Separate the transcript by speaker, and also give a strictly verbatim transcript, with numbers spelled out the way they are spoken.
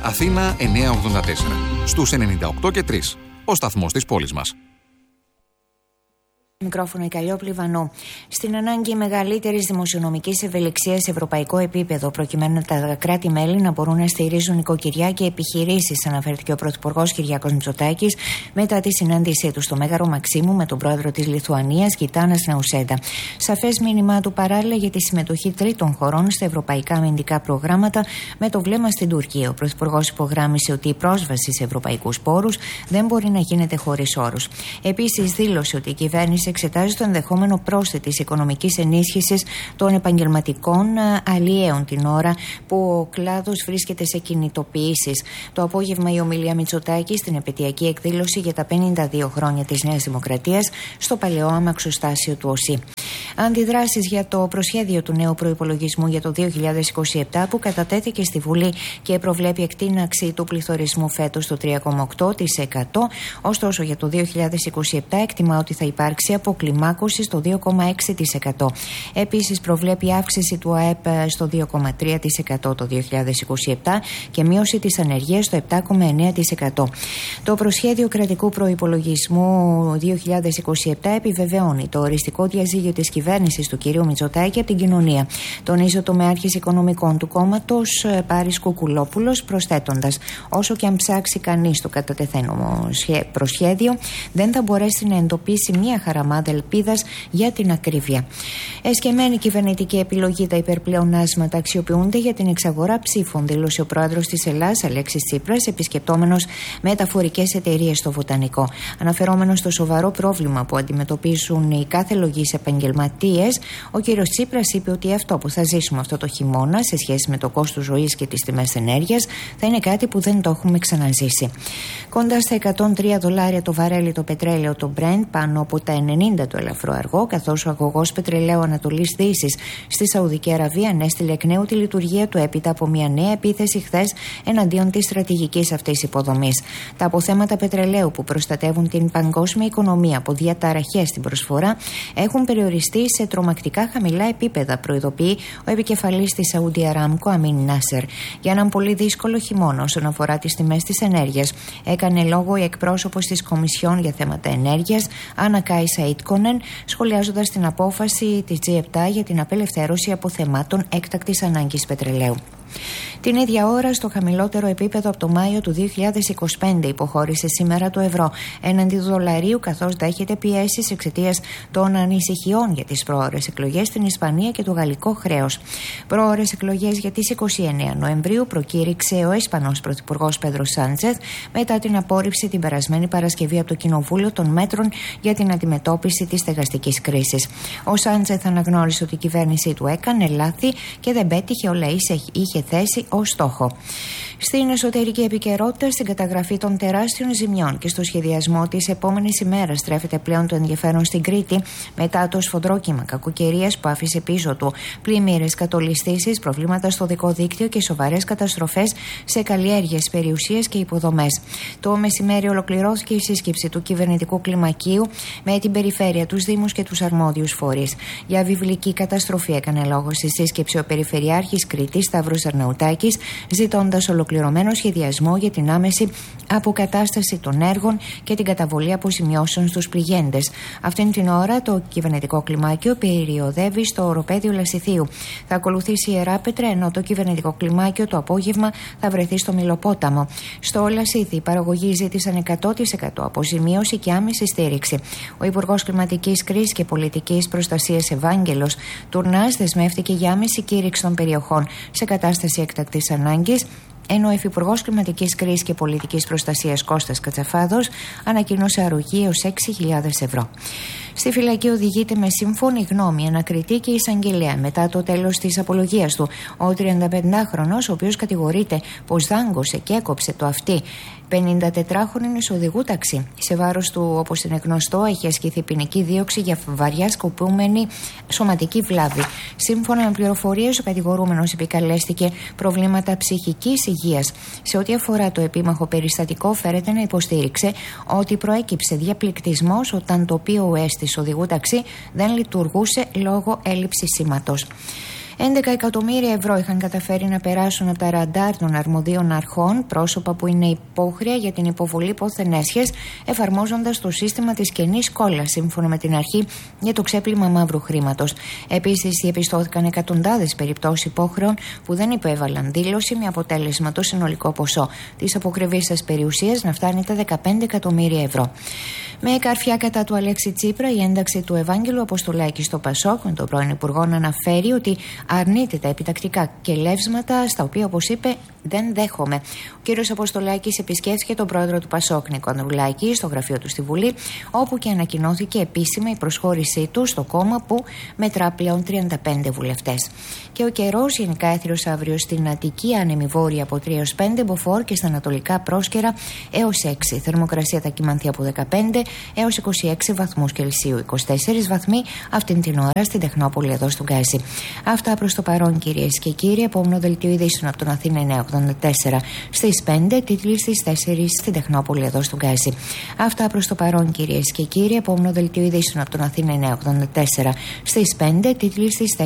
Speaker 1: Αθήνα εννιακόσια ογδόντα τέσσερα. Στους ενενήντα οκτώ και τρία. Ο σταθμός της πόλης μας.
Speaker 2: Μικρόφωνο η Καλλιόπλη Βανού. Στην ανάγκη μεγαλύτερης δημοσιονομικής ευελιξίας σε ευρωπαϊκό επίπεδο, προκειμένου τα κράτη-μέλη να μπορούν να στηρίζουν νοικοκυριά και επιχειρήσεις, αναφέρθηκε ο Πρωθυπουργός Κυριάκος Μητσοτάκης μετά τη συνάντησή του στο Μέγαρο Μαξίμου με τον πρόεδρο της Λιθουανίας, Γκιτάνας Ναουσέντα. Σαφές μήνυμά του παράλληλα για τη συμμετοχή τρίτων χωρών στα ευρωπαϊκά αμυντικά προγράμματα, με το βλέμμα στην Τουρκία. Ο Πρωθυπουργός υπογράμμισε ότι η πρόσβαση σε ευρωπαϊκούς πόρους δεν μπορεί να γίνεται χωρίς όρους. Επίσης, δήλωσε ότι η κυβέρνηση εξετάζει το ενδεχόμενο πρόσθετης οικονομικής ενίσχυσης των επαγγελματικών αλλιέων την ώρα που ο κλάδος βρίσκεται σε κινητοποιήσεις. Το απόγευμα η ομιλία Μητσοτάκη στην επαιτειακή εκδήλωση για τα πενήντα δύο χρόνια της Νέας Δημοκρατίας στο παλαιό αμαξοστάσιο του ΟΣΥ. Αντιδράσεις για το προσχέδιο του νέου προϋπολογισμού για το δύο χιλιάδες είκοσι επτά που κατατέθηκε στη Βουλή και προβλέπει εκτείναξη του πληθωρισμού φέτος στο τρία κόμμα οκτώ τοις εκατό. Ωστόσο, για το δύο χιλιάδες είκοσι επτά εκτιμά ότι θα υπάρξει αποκλιμάκωση στο δύο κόμμα έξι τοις εκατό. Επίσης, προβλέπει αύξηση του ΑΕΠ στο δύο κόμμα τρία τοις εκατό το δύο χιλιάδες είκοσι επτά και μείωση της ανεργίας στο επτά κόμμα εννέα τοις εκατό. Το προσχέδιο κρατικού προϋπολογισμού δύο χιλιάδες είκοσι επτά επιβεβαιώνει το οριστικό διαζύγιο της κυβέρνησης του κ. Μητσοτάκη από την κοινωνία. Τονίζει ο τομεάρχης οικονομικών του κόμματος Πάρης Κουκουλόπουλος, προσθέτοντας: όσο και αν ψάξει κανείς το κατατεθένομο προσχέδιο, δεν θα μπορέσει να εντοπίσει μία χαραμάδα ελπίδας για την ακρίβεια. Εσκεμμένη κυβερνητική επιλογή, τα υπερπλεονάσματα αξιοποιούνται για την εξαγορά ψήφων, δήλωσε ο πρόεδρος της Ελλάδας, Αλέξης Τσίπρας, επισκεπτόμενος μεταφορικές εταιρείες στο Βοτανικό. Αναφερόμενος στο σοβαρό πρόβλημα που αντιμετωπίζουν οι κάθε λογής επαγγελματίες, ο κ. Τσίπρας είπε ότι αυτό που θα ζήσουμε αυτό το χειμώνα σε σχέση με το κόστος ζωής και τις τιμές ενέργειας θα είναι κάτι που δεν το έχουμε ξαναζήσει. Κοντά στα εκατόν τρία δολάρια το βαρέλι το πετρέλαιο, το Brent, πάνω από τα ενενήντα το ελαφρό αργό, καθώς ο αγωγός πετρελαίου Ανατολής Δύσης στη Σαουδική Αραβία ανέστειλε εκ νέου τη λειτουργία του έπειτα από μια νέα επίθεση χθες εναντίον της στρατηγικής αυτής υποδομής. Τα αποθέματα πετρελαίου που προστατεύουν την παγκόσμια οικονομία από διαταραχές στην προσφορά έχουν περιοριστεί σε τρομακτικά χαμηλά επίπεδα, προειδοποιεί ο επικεφαλής της Saudi Aramco, Amin Nasser. Για έναν πολύ δύσκολο χειμώνα όσον αφορά τις τιμές της ενέργειας, έκανε λόγο η εκπρόσωπος της Κομισιόν για θέματα ενέργειας, Άννα Κάισα Ιτκόνεν, σχολιάζοντας την απόφαση της τζι επτά για την απελευθέρωση αποθεμάτων έκτακτης ανάγκης πετρελαίου. Την ίδια ώρα, στο χαμηλότερο επίπεδο από το Μάιο του δύο χιλιάδες είκοσι πέντε, υποχώρησε σήμερα το ευρώ έναντι του δολαρίου, καθώς δέχεται πιέσεις εξαιτίας των ανησυχιών για τις προώρες εκλογές στην Ισπανία και το γαλλικό χρέος. Προώρες εκλογές για τις είκοσι εννέα Νοεμβρίου προκήρυξε ο Ισπανός Πρωθυπουργός Πέδρο Σάντσεθ μετά την απόρριψη την περασμένη Παρασκευή από το Κοινοβούλιο των μέτρων για την αντιμετώπιση της στεγαστικής κρίσης. Ο Σάντσεθ αναγνώρισε ότι η κυβέρνησή του έκανε λάθη και δεν πέτυχε όλα ίσα είχε θέσει ως στόχο. Στην εσωτερική επικαιρότητα, στην καταγραφή των τεράστιων ζημιών και στο σχεδιασμό της επόμενης ημέρας στρέφεται πλέον το ενδιαφέρον στην Κρήτη μετά το σφοδρόκυμα κακοκαιρίας που άφησε πίσω του πλημμύρες, κατολιστήσεις, προβλήματα στο δικό δίκτυο και σοβαρές καταστροφές σε καλλιέργειες, περιουσίες και υποδομές. Το μεσημέρι ολοκληρώθηκε η σύσκεψη του κυβερνητικού κλιμακίου με την περιφέρεια, τους δήμους και τους αρμόδιους φορείς. Για βιβλική καταστροφή έκανε λόγο στη σύσκεψη ο Περιφερειάρχης Κρήτης Σταύρος Αρναουτάκης, ζητώντας ολοκληρωμένο σχεδιασμό για την άμεση αποκατάσταση των έργων και την καταβολή αποζημιώσεων στους πληγέντες. Αυτήν την ώρα το κυβερνητικό κλιμάκιο περιοδεύει στο οροπέδιο Λασιθίου. Θα ακολουθήσει η Ιεράπετρα, ενώ το κυβερνητικό κλιμάκιο το απόγευμα θα βρεθεί στο Μιλοπόταμο. Στο Λασίθι, οι παραγωγοί ζήτησαν εκατό τοις εκατό αποζημίωση και άμεση στήριξη. Ο Υπουργός Κλιματικής Κρίσης και Πολιτικής Προστασίας Ευάγγελος Τουρνάς δεσμεύτηκε για άμεση κήρυξη των περιοχών σε κατάσταση έκτακτης ανάγκης, ενώ ο Υφυπουργός Κλιματικής Κρίσης και Πολιτικής Προστασίας Κώστας Κατσαφάδος ανακοίνωσε αρρωγή έως έξι χιλιάδες ευρώ. Στη φυλακή οδηγείται με σύμφωνη γνώμη ανακριτή και εισαγγελέα μετά το τέλος της απολογίας του. Ο τριανταπεντάχρονος, ο οποίος κατηγορείται πως δάγκωσε και έκοψε το αυτί πενηντατετράχρονης οδηγού ταξί. Σε βάρος του, όπως είναι γνωστό, έχει ασκηθεί ποινική δίωξη για βαριά σκοπούμενη σωματική βλάβη. Σύμφωνα με πληροφορίες, ο κατηγορούμενος επικαλέστηκε προβλήματα ψυχικής υγείας. Σε ό,τι αφορά το επίμαχο περιστατικό, φέρεται να υποστήριξε ότι προέκυψε διαπληκτισμός όταν το πι ο ες της οδηγού ταξί δεν λειτουργούσε λόγω έλλειψης σήματος. έντεκα εκατομμύρια ευρώ είχαν καταφέρει να περάσουν από τα ραντάρ των αρμοδίων αρχών πρόσωπα που είναι υπόχρεα για την υποβολή πόθεν έσχες, εφαρμόζοντας το σύστημα της κενής κόλλας, σύμφωνα με την αρχή για το ξέπλυμα μαύρου χρήματος. Επίσης, διαπιστώθηκαν εκατοντάδες περιπτώσεις υπόχρεων που δεν υπέβαλαν δήλωση, με αποτέλεσμα το συνολικό ποσό της αποκριβής περιουσίας να φτάνει τα δεκαπέντε εκατομμύρια ευρώ. Με καρφιά κατά του Αλέξη Τσίπρα, η ένταξη του Ευάγγελου Αποστολάκη στο Πασόκ, με τον πρώην Υπουργό να αναφέρει ότι αρνείται τα επιτακτικά κελεύσματα, στα οποία, όπως είπε, δεν δέχομαι. Ο κύριος Αποστολάκης επισκέφθηκε τον πρόεδρο του Πασόκ, Νίκο Ανδρουλάκη, στο γραφείο του στη Βουλή, όπου και ανακοινώθηκε επίσημα η προσχώρησή του στο κόμμα που μετρά πλέον τριάντα πέντε βουλευτές. Και ο καιρός γενικά έθριος αύριο στην Αττική, άνεμη βόρεια από τρία έως πέντε, μποφόρ και στα ανατολικά πρόσκαιρα έως έξι. Θερμοκρασία θα κυμανθεί από δεκαπέντε έως είκοσι έξι βαθμούς Κελσίου. είκοσι τέσσερις βαθμοί αυτήν την ώρα στην Τεχνόπολη εδώ στον Γκάζι. Αυτά προς το παρόν, κυρίες και κύριοι. Επόμενο δελτίο ειδήσεων από τον Αθήνα εννιακόσια ογδόντα τέσσερα στις πέντε, τίτλοι στις τέσσερις στην Τεχνόπολη εδώ στον Γκάζι. Αυτά προς το παρόν, κυρίες και κύριοι. Επόμενο δελτίο ειδήσεων από τον Αθήνα εννιακόσια ογδόντα τέσσερα στις πέντε, τίτλοι στις